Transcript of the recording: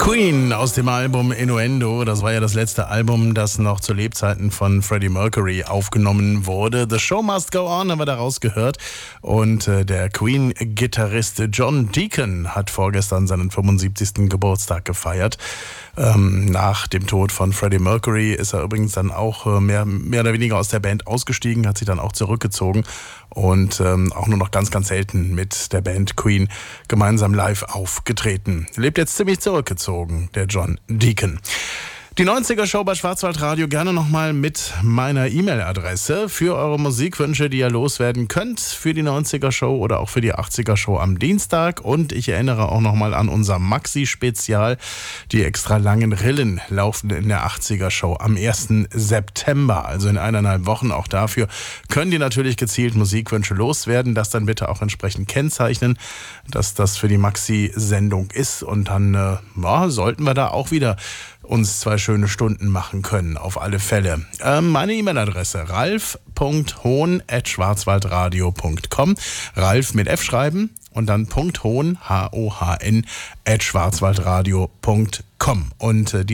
Queen aus dem Album Innuendo. Das war ja das letzte Album, das noch zu Lebzeiten von Freddie Mercury aufgenommen wurde. The Show Must Go On haben wir daraus gehört. Und der Queen-Gitarrist John Deacon hat vorgestern seinen 75. Geburtstag gefeiert. Nach dem Tod von Freddie Mercury ist er übrigens dann auch mehr oder weniger aus der Band ausgestiegen, hat sich dann auch zurückgezogen und auch nur noch ganz, ganz selten mit der Band Queen gemeinsam live aufgetreten. Lebt jetzt ziemlich zurückgezogen, der John Deacon. Die 90er-Show bei Schwarzwaldradio gerne nochmal mit meiner E-Mail-Adresse für eure Musikwünsche, die ihr loswerden könnt für die 90er-Show oder auch für die 80er-Show am Dienstag. Und ich erinnere auch nochmal an unser Maxi-Spezial. Die extra langen Rillen laufen in der 80er-Show am 1. September, also in 1,5 Wochen. Auch dafür könnt ihr natürlich gezielt Musikwünsche loswerden. Das dann bitte auch entsprechend kennzeichnen, dass das für die Maxi-Sendung ist. Und dann sollten wir da auch wieder uns 2 schöne Stunden machen können, auf alle Fälle. Meine E-Mail-Adresse ralf.hohn@schwarzwaldradio.com. Ralf mit F schreiben und dann .hohn, Hohn, @schwarzwaldradio.com. Und